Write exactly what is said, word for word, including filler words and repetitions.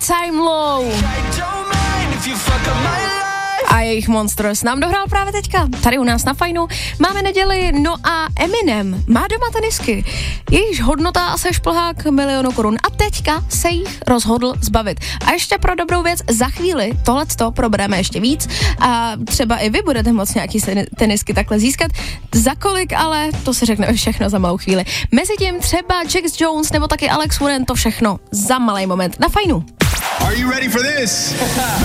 Time Low a jejich Monsters nám dohrál právě teďka, tady u nás na Fajnu. Máme neděli, no a Eminem má doma tenisky. Jejíž hodnota asi šplhá k milionu korun a teďka se jich rozhodl zbavit. A ještě pro dobrou věc, za chvíli tohleto probereme ještě víc a třeba i vy budete moct nějaký tenisky takhle získat. Za kolik, ale to si řekneme všechno za malou chvíli. Mezitím třeba Jax Jones nebo taky Alex Warren, to všechno za malý moment na Fajnu. Are you ready for this?